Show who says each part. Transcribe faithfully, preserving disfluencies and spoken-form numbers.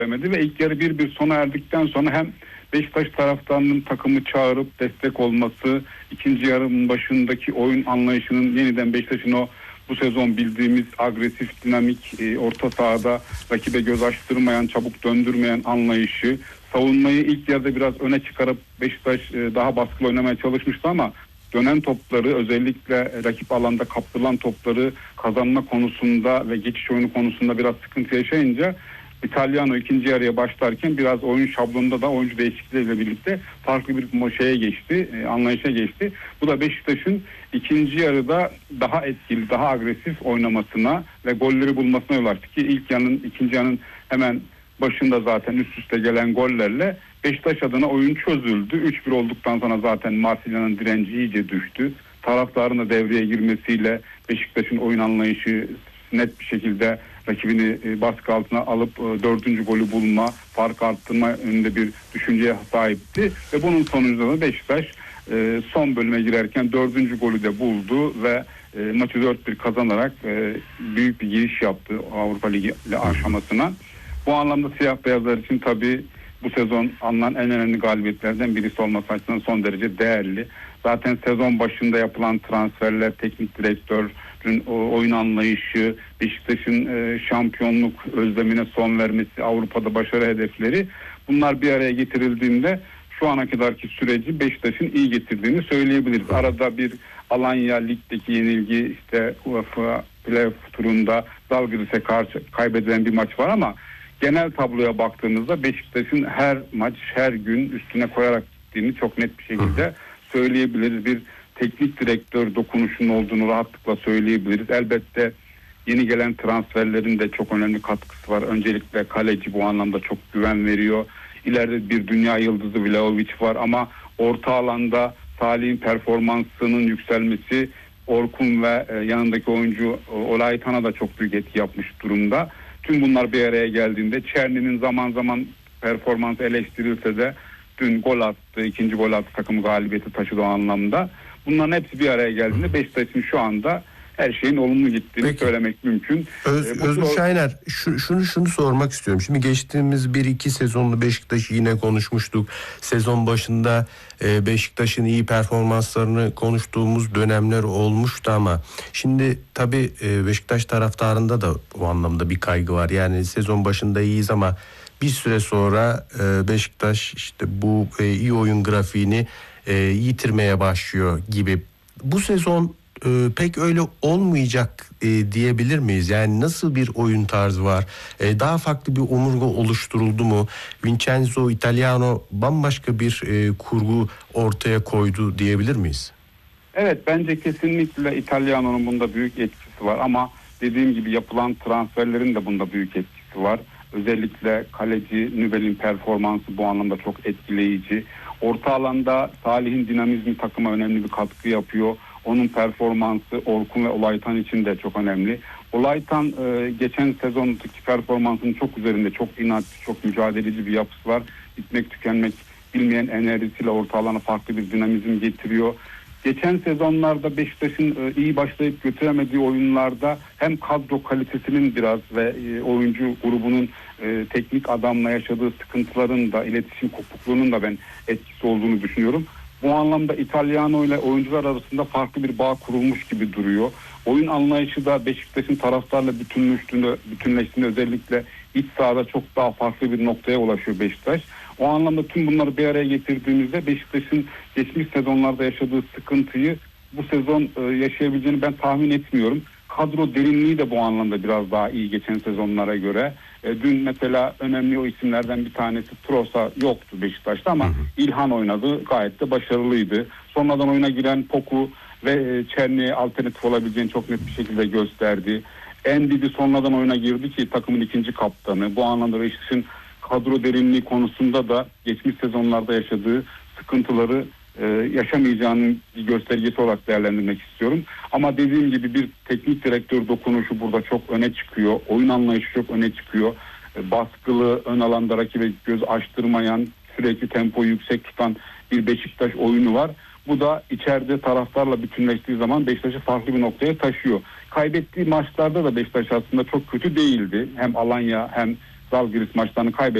Speaker 1: ve ilk yarı bir bir sona erdikten sonra hem Beşiktaş taraftarının takımı çağırıp destek olması, ikinci yarının başındaki oyun anlayışının yeniden Beşiktaş'ın o bu sezon bildiğimiz agresif, dinamik, e, orta sahada rakibe göz açtırmayan, çabuk döndürmeyen anlayışı, savunmayı ilk yarıda biraz öne çıkarıp Beşiktaş e, daha baskılı oynamaya çalışmıştı ama dönen topları, özellikle rakip alanda kaptırılan topları kazanma konusunda ve geçiş oyunu konusunda biraz sıkıntı yaşayınca İtalyano ikinci yarıya başlarken biraz oyun şablonunda da oyuncu değişiklikleriyle birlikte farklı bir şeye geçti, anlayışa geçti. Bu da Beşiktaş'ın ikinci yarıda daha etkili, daha agresif oynamasına ve golleri bulmasına yol açtı ki ilk yarının, ikinci yarının hemen başında zaten üst üste gelen gollerle Beşiktaş adına oyun çözüldü. üç bir olduktan sonra zaten Marsilya'nın direnci iyice düştü. Taraftarın da devreye girmesiyle Beşiktaş'ın oyun anlayışı net bir şekilde rakibini baskı altına alıp dördüncü golü bulma, fark arttırma önünde bir düşünceye sahipti. Ve bunun sonucunda da Beşiktaş son bölüme girerken dördüncü golü de buldu ve maçı dört bir kazanarak büyük bir giriş yaptı Avrupa Ligi aşamasına. Bu anlamda siyah beyazlar için tabii bu sezon alınan en önemli galibiyetlerden birisi olması açısından son derece değerli. Zaten sezon başında yapılan transferler, teknik direktörün oyun anlayışı, Beşiktaş'ın şampiyonluk özlemine son vermesi, Avrupa'da başarı hedefleri, bunlar bir araya getirildiğinde şu ana kadarki süreci Beşiktaş'ın iyi getirdiğini söyleyebiliriz. Arada bir Alanya Lig'deki yenilgi, işte UEFA Playoff turunda Zalgiris'e karşı kaybedilen bir maç var ama genel tabloya baktığımızda Beşiktaş'ın her maç, her gün üstüne koyarak gittiğini çok net bir şekilde söyleyebiliriz. Bir teknik direktör dokunuşunun olduğunu rahatlıkla söyleyebiliriz. Elbette yeni gelen transferlerin de çok önemli katkısı var. Öncelikle kaleci bu anlamda çok güven veriyor. İleride bir dünya yıldızı Vlahovic var ama orta alanda Salih'in performansının yükselmesi, Orkun ve yanındaki oyuncu Olaytan'a da çok büyük etki yapmış durumda. Tüm bunlar bir araya geldiğinde Çerni'nin zaman zaman performansı eleştirilse de dün gol attı, ikinci gol attı, takımı galibiyeti taşıdı o anlamda. Bunların hepsi bir araya geldiğinde Beşiktaş'ın şu anda her şeyin olumlu gittiğini Peki. söylemek mümkün.
Speaker 2: Öz, ee, Özgür o... Şahiner, şu, şunu şunu sormak istiyorum. Şimdi geçtiğimiz bir iki sezonlu Beşiktaş'ı yine konuşmuştuk. Sezon başında e, Beşiktaş'ın iyi performanslarını konuştuğumuz dönemler olmuştu ama şimdi tabii e, Beşiktaş taraftarında da bu anlamda bir kaygı var. Yani sezon başında iyiyiz ama bir süre sonra e, Beşiktaş işte bu e, iyi oyun grafiğini e, yitirmeye başlıyor gibi. Bu sezon e, pek öyle olmayacak e, diyebilir miyiz? Yani nasıl bir oyun tarzı var? E, daha farklı bir omurga oluşturuldu mu? Vincenzo Italiano bambaşka bir e, kurgu ortaya koydu diyebilir miyiz?
Speaker 1: Evet, bence kesinlikle Italiano'nun bunda büyük etkisi var ama dediğim gibi yapılan transferlerin de bunda büyük etkisi var. Özellikle kaleci Nübel'in performansı bu anlamda çok etkileyici. Orta alanda Salih'in dinamizmi takıma önemli bir katkı yapıyor. Onun performansı Orkun ve Olaytan için de çok önemli. Olaytan e, geçen sezondaki performansının çok üzerinde, çok inatçı, çok mücadeleci bir yapısı var. Bitmek tükenmek bilmeyen enerjisiyle orta alana farklı bir dinamizm getiriyor. Geçen sezonlarda Beşiktaş'ın e, iyi başlayıp götüremediği oyunlarda hem kadro kalitesinin biraz ve e, oyuncu grubunun e, teknik adamla yaşadığı sıkıntıların da, iletişim kopukluğunun da ben etkisi olduğunu düşünüyorum. Bu anlamda İtalyano ile oyuncular arasında farklı bir bağ kurulmuş gibi duruyor. Oyun anlayışı da Beşiktaş'ın taraftarla bütünleştiğinde, bütünleştiğinde özellikle iç sahada çok daha farklı bir noktaya ulaşıyor Beşiktaş. O anlamda tüm bunları bir araya getirdiğimizde Beşiktaş'ın geçmiş sezonlarda yaşadığı sıkıntıyı bu sezon e, yaşayabileceğini ben tahmin etmiyorum. Kadro derinliği de bu anlamda biraz daha iyi geçen sezonlara göre. E, dün mesela önemli o isimlerden bir tanesi Trosa yoktu Beşiktaş'ta ama hı hı. İlhan oynadı, gayet de başarılıydı. Sonradan oyuna giren Poku ve e, Çerni'ye alternatif olabileceğini çok net bir şekilde gösterdi. Endidi sonradan oyuna girdi ki takımın ikinci kaptanı. Bu anlamda Beşiktaş'ın kadro derinliği konusunda da geçmiş sezonlarda yaşadığı sıkıntıları e, yaşamayacağının bir göstergesi olarak değerlendirmek istiyorum. Ama dediğim gibi bir teknik direktör dokunuşu burada çok öne çıkıyor. Oyun anlayışı çok öne çıkıyor. E, baskılı, ön alanda rakibe göz açtırmayan, sürekli tempoyu yüksek tutan bir Beşiktaş oyunu var. Bu da içeride taraftarla bütünleştiği zaman Beşiktaş'ı farklı bir noktaya taşıyor. Kaybettiği maçlarda da Beşiktaş aslında çok kötü değildi. Hem Alanya hem Zalgiris maçlarını kaybetti.